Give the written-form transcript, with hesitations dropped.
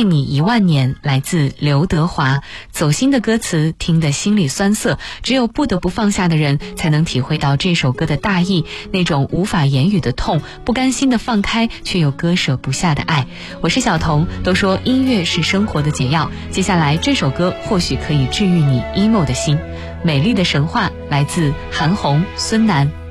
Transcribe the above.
爱你10000年来自刘德华，走心的歌词听得心里酸涩，只有不得不放下的人才能体会到这首歌的大意，那种无法言语的痛，不甘心的放开却又割舍不下的爱。我是小童，都说音乐是生活的解药，接下来这首歌或许可以治愈你 emo 的心。美丽的神话来自韩红、孙楠。